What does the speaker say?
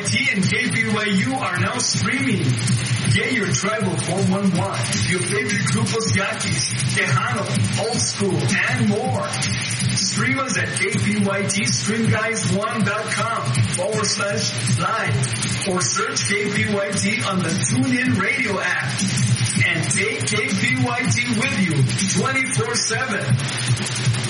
KPYT and KPYU are now streaming. Get your tribe of 411, your favorite grupos Yaquis, Tejano, Old School, and more. Stream us at KPYTStreamguys1.com/live or search KPYT on the TuneIn Radio app. And take KPYT with you 24/7.